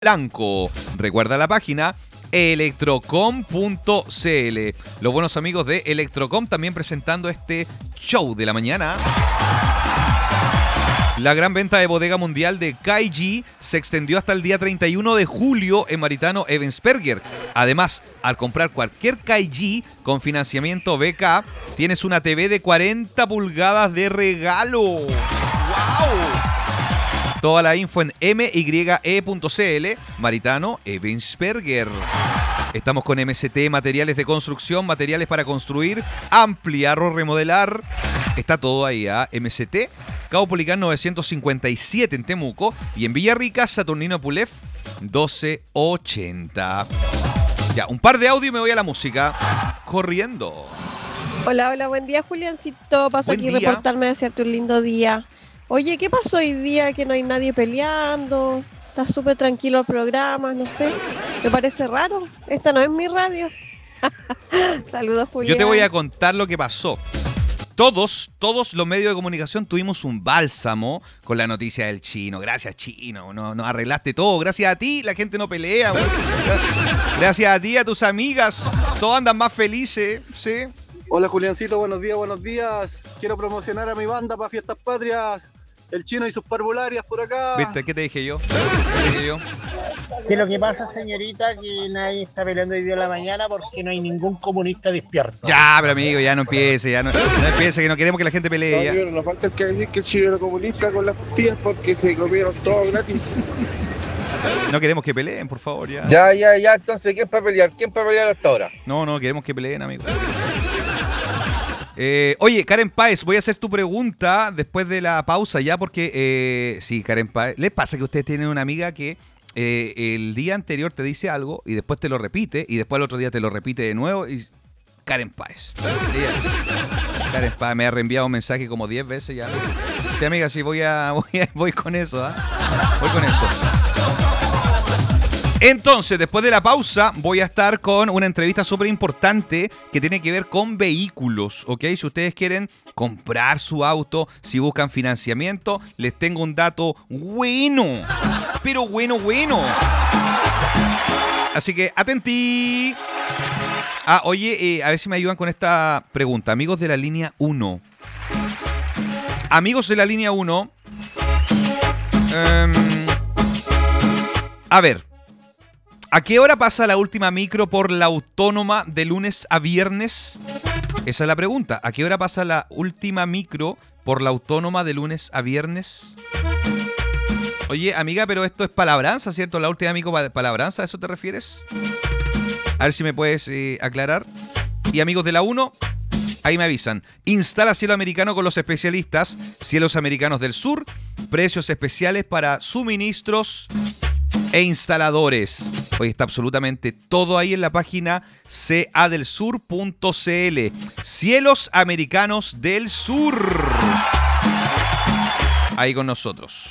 blanco. Recuerda la página electrocom.cl. Los buenos amigos de Electrocom también presentando este show de la mañana. La gran venta de bodega mundial de KG se extendió hasta el día 31 de julio en Maritano Ebensperger. Además, al comprar cualquier KG con financiamiento BK, tienes una TV de 40 pulgadas de regalo. ¡Wow! Toda la info en mye.cl, Maritano Ebensperger. Estamos con MCT, materiales de construcción, materiales para construir, ampliar o remodelar. Está todo ahí, ¿eh? MCT, Caupolicán 957 en Temuco y en Villarrica, Saturnino Pulef 1280. Ya, un par de audio y me voy a la música. Corriendo. Hola, buen día, Juliancito. Paso Buen aquí a día. reportarme, desearte un lindo día. Oye, ¿qué pasó hoy día? Que no hay nadie peleando. Está súper tranquilo el programa, no sé. Me parece raro. Esta no es mi radio. Saludos, Julián. Yo te voy a contar lo que pasó. Todos los medios de comunicación tuvimos un bálsamo con la noticia del chino. Gracias, chino. Nos arreglaste todo. Gracias a ti, la gente no pelea. Güey. Gracias a ti, a tus amigas. Todos andan más felices. ¿Sí? Hola, Juliancito, buenos días. Quiero promocionar a mi banda para Fiestas Patrias. El Chino y sus parvularias por acá. ¿Viste? ¿Qué te dije yo? ¿Qué te dije yo? Sí, lo que pasa, señorita, que nadie está peleando hoy día en la mañana porque no hay ningún comunista despierto. Ya, pero amigo, ya no empiece, no empiece, que no queremos que la gente pelee. Ya. No, nos falta el que decir que el chino era comunista con las pastillas porque se comieron todo gratis. No queremos que peleen, por favor, ya. Ya, entonces, ¿quién para pelear? ¿Quién para pelear hasta ahora? No queremos que peleen, amigo. Oye, Karen Páez, voy a hacer tu pregunta después de la pausa ya porque, sí, Karen Páez, ¿les pasa que ustedes tienen una amiga que el día anterior te dice algo y después te lo repite y después el otro día te lo repite de nuevo? Y Karen Páez. Karen Páez me ha reenviado un mensaje como 10 veces ya. Sí, amiga, sí, voy con eso, ¿ah? Voy con eso. Entonces, después de la pausa, voy a estar con una entrevista súper importante que tiene que ver con vehículos, ¿ok? Si ustedes quieren comprar su auto, si buscan financiamiento, les tengo un dato bueno, pero bueno. Así que, atentí. Oye, a ver si me ayudan con esta pregunta. Amigos de la línea 1. Amigos de la línea 1. A ver. ¿A qué hora pasa la última micro por la Autónoma de lunes a viernes? Esa es la pregunta. ¿A qué hora pasa la última micro por la Autónoma de lunes a viernes? Oye, amiga, pero esto es palabranza, ¿cierto? La última micro palabranza, ¿a eso te refieres? A ver si me puedes aclarar. Y amigos de la 1, ahí me avisan. Instala Cielo Americano con los especialistas. Cielos Americanos del Sur. Precios especiales para suministros e instaladores. Hoy está absolutamente todo ahí en la página cadelsur.cl. Cielos Americanos del Sur. Ahí con nosotros.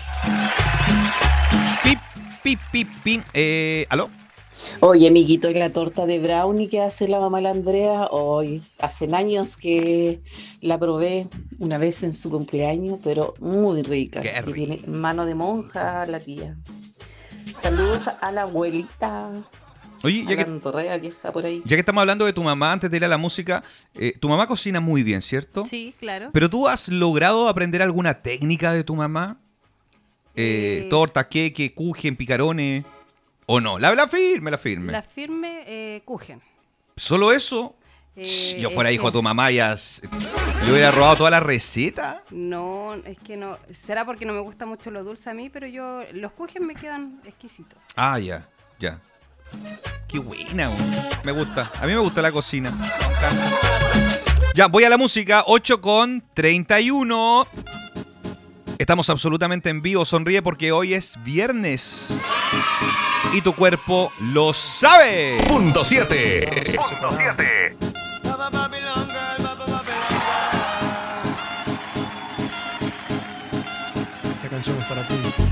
Pip. ¿Aló? Oye, amiguito, ¿y la torta de brownie que hace la mamá de la Andrea? Hoy, hace años que la probé una vez en su cumpleaños, pero muy rica. Qué rico. Tiene mano de monja la tía. Saludos a la abuelita. Oye, Torrea, que está por ahí. ya que estamos hablando de tu mamá, antes de ir a la música, tu mamá cocina muy bien, ¿cierto? Sí, claro. ¿Pero tú has logrado aprender alguna técnica de tu mamá? Torta, queque, kuchen, picarones. ¿O no? La firme. La firme Kuchen. ¿Solo eso? Yo fuera hijo de tu mamá y le hubiera robado toda la receta. No, es que no. Será porque no me gusta mucho lo dulce a mí, pero los Kuchen me quedan exquisitos. Ya. Qué buena, güey. Me gusta. A mí me gusta la cocina. Me encanta. Ya, voy a la música. 8:31. Estamos absolutamente en vivo. Sonríe porque hoy es viernes. Y tu cuerpo lo sabe. Punto 7. Esta canción es para ti.